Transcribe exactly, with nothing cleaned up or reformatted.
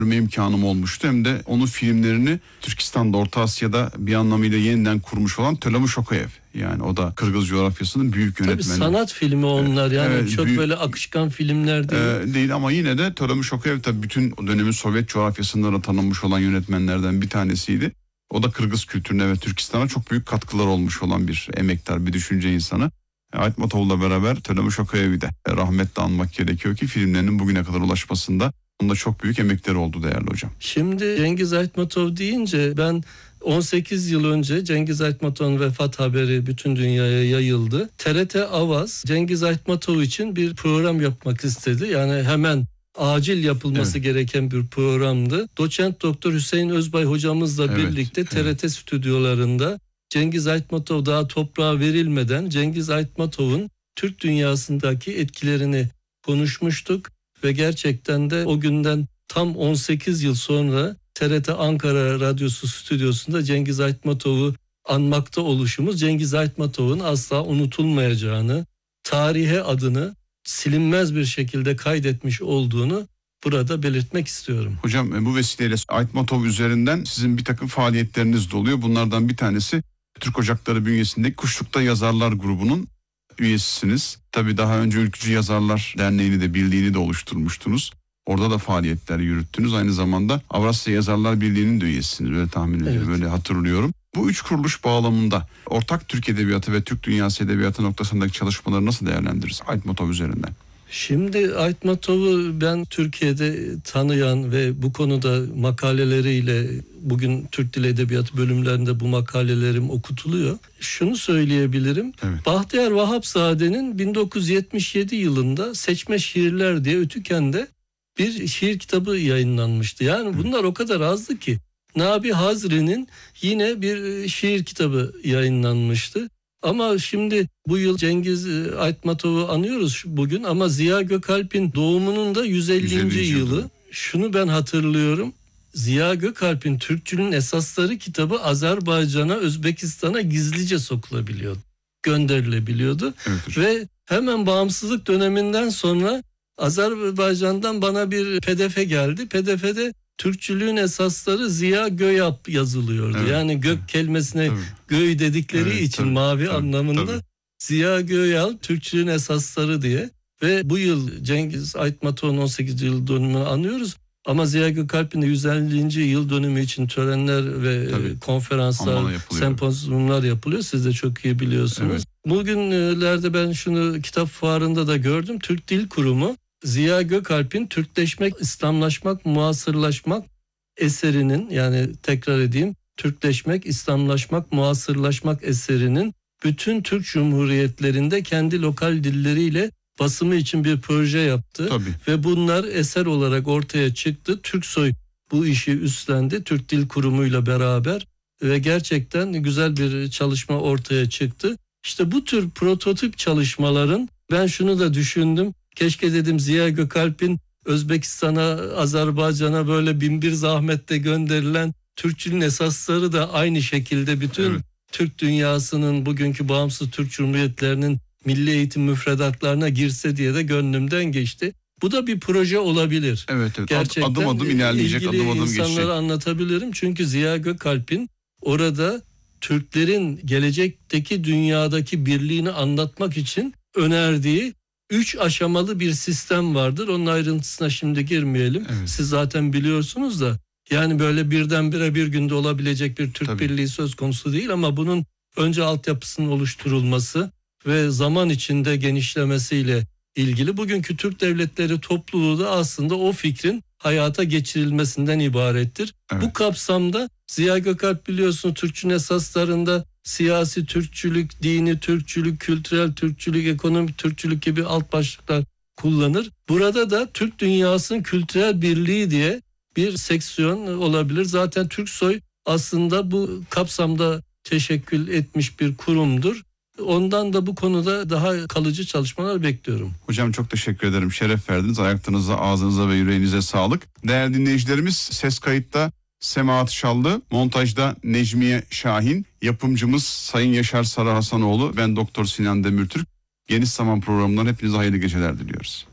görme imkanım olmuştu. Hem de onun filmlerini Türkistan'da, Orta Asya'da bir anlamıyla yeniden kurmuş olan Tölemü Şokayev. Yani o da Kırgız coğrafyasının büyük yönetmeni. Tabii sanat filmi onlar yani evet, çok büyük, böyle akışkan filmler değil. E, değil ama yine de Tölemü Şokayev tabii bütün o dönemin Sovyet coğrafyasında da tanınmış olan yönetmenlerden bir tanesiydi. O da Kırgız kültürüne ve Türkistan'a çok büyük katkılar olmuş olan bir emektar, bir düşünce insanı. Aytmatov'la beraber Tölemü Şokayev'i de rahmetle anmak gerekiyor ki filmlerinin bugüne kadar ulaşmasında onda çok büyük emekleri oldu değerli hocam. Şimdi Cengiz Aytmatov deyince ben on sekiz yıl önce Cengiz Aytmatov'un vefat haberi bütün dünyaya yayıldı. T R T Avaz Cengiz Aytmatov için bir program yapmak istedi. Yani hemen acil yapılması evet. gereken bir programdı. Doçent Doktor Hüseyin Özbay hocamızla evet, birlikte T R T evet. stüdyolarında Cengiz Aytmatov daha toprağa verilmeden Cengiz Aytmatov'un Türk dünyasındaki etkilerini konuşmuştuk ve gerçekten de o günden tam on sekiz yıl sonra T R T Ankara Radyosu stüdyosunda Cengiz Aytmatov'u anmakta oluşumuz Cengiz Aytmatov'un asla unutulmayacağını, tarihe adını silinmez bir şekilde kaydetmiş olduğunu burada belirtmek istiyorum. Hocam bu vesileyle Aytmatov üzerinden sizin bir takım faaliyetleriniz de oluyor. Bunlardan bir tanesi Türk Ocakları bünyesindeki Kuşluk'ta Yazarlar grubunun üyesisiniz. Tabii daha önce Ülkücü Yazarlar Derneği'ni de birliğini de oluşturmuştunuz. Orada da faaliyetler yürüttünüz. Aynı zamanda Avrasya Yazarlar Birliği'nin de üyesisiniz. Öyle tahmin ediyorum, evet. böyle hatırlıyorum. Bu üç kuruluş bağlamında ortak Türk Edebiyatı ve Türk Dünyası Edebiyatı noktasındaki çalışmaları nasıl değerlendiririz Aytmatov üzerinden? Şimdi Aytmatov'u ben Türkiye'de tanıyan ve bu konuda makaleleriyle bugün Türk Dili Edebiyatı bölümlerinde bu makalelerim okutuluyor. Şunu söyleyebilirim. Evet. Bahtiyar Vahapzade'nin bin dokuz yüz yetmiş yedi yılında Seçme Şiirler diye Ütüken'de bir şiir kitabı yayınlanmıştı. Yani bunlar o kadar azdı ki Nabi Hazri'nin yine bir şiir kitabı yayınlanmıştı. Ama şimdi bu yıl Cengiz Aytmatov'u anıyoruz bugün ama Ziya Gökalp'in doğumunun da yüz ellinci yılı. Şunu ben hatırlıyorum. Ziya Gökalp'in Türkçülüğün Esasları kitabı Azerbaycan'a, Özbekistan'a gizlice sokulabiliyordu. Gönderilebiliyordu. Evet, ve hemen bağımsızlık döneminden sonra Azerbaycan'dan bana bir P D F geldi. P D F'de Türkçülüğün Esasları Ziya Göyap yazılıyordu. Evet, yani gök evet. kelimesine tabii. göy dedikleri evet, için tabii, mavi tabii, anlamında tabii. Ziya Göyap Türkçülüğün Esasları diye. Ve bu yıl Cengiz Aytmatov'un on sekizinci yıl dönümünü anıyoruz. Ama Ziya Gökalp'in de yüz ellinci yıl dönümü için törenler ve tabii. konferanslar, sempozyumlar yapılıyor. Siz de çok iyi biliyorsunuz. Evet. Bugünlerde ben şunu kitap fuarında da gördüm. Türk Dil Kurumu Ziya Gökalp'in Türkleşmek, İslamlaşmak, Muasırlaşmak eserinin, yani tekrar edeyim, Türkleşmek, İslamlaşmak, Muasırlaşmak eserinin bütün Türk Cumhuriyetlerinde kendi lokal dilleriyle basımı için bir proje yaptı. Tabii. Ve bunlar eser olarak ortaya çıktı. Türksoy bu işi üstlendi Türk Dil Kurumu'yla beraber ve gerçekten güzel bir çalışma ortaya çıktı. İşte bu tür prototip çalışmaların ben şunu da düşündüm. Keşke dedim Ziya Gökalp'in Özbekistan'a, Azerbaycan'a böyle binbir zahmetle gönderilen Türkçülüğün esasları da aynı şekilde bütün evet. Türk dünyasının, bugünkü bağımsız Türk Cumhuriyetlerinin milli eğitim müfredatlarına girse diye de gönlümden geçti. Bu da bir proje olabilir. Evet, evet. Gerçekten adım adım ilerleyecek, adım adım geçecek. İnsanlara anlatabilirim. Çünkü Ziya Gökalp'in orada Türklerin gelecekteki dünyadaki birliğini anlatmak için önerdiği üç aşamalı bir sistem vardır. Onun ayrıntısına şimdi girmeyelim. Evet. Siz zaten biliyorsunuz da yani böyle birdenbire bir günde olabilecek bir Türk Tabii. birliği söz konusu değil ama bunun önce altyapısının oluşturulması ve zaman içinde genişlemesiyle ilgili bugünkü Türk Devletleri topluluğu da aslında o fikrin hayata geçirilmesinden ibarettir. Evet. Bu kapsamda Ziya Gökalp biliyorsunuz Türkçülüğün esaslarında siyasi Türkçülük, dini Türkçülük, kültürel Türkçülük, ekonomik Türkçülük gibi alt başlıklar kullanır. Burada da Türk dünyasının kültürel birliği diye bir seksiyon olabilir. Zaten Türksoy aslında bu kapsamda teşekkül etmiş bir kurumdur. Ondan da bu konuda daha kalıcı çalışmalar bekliyorum. Hocam çok teşekkür ederim. Şeref verdiniz. Ayaklarınıza, ağzınıza ve yüreğinize sağlık. Değerli dinleyicilerimiz, ses kayıtta Semahat Şallı, montajda Necmiye Şahin, yapımcımız Sayın Yaşar Sarı Hasanoğlu, ben Doktor Sinan Demirtürk. Geniş Zaman programından hepinize hayırlı geceler diliyoruz.